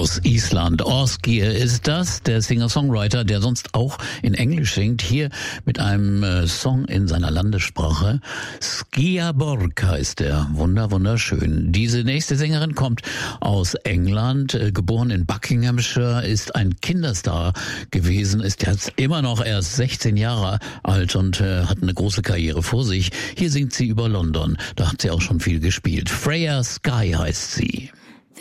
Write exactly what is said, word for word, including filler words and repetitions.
aus Island. Ásgeir ist das, der Singer-Songwriter, der sonst auch in Englisch singt, hier mit einem äh, Song in seiner Landessprache. Skýaborg heißt er. Wunder, wunderschön. Diese nächste Sängerin kommt aus England, äh, geboren in Buckinghamshire, ist ein Kinderstar gewesen, ist jetzt immer noch erst sechzehn Jahre alt und äh, hat eine große Karriere vor sich. Hier singt sie über London. Da hat sie auch schon viel gespielt. Freya Skye heißt sie.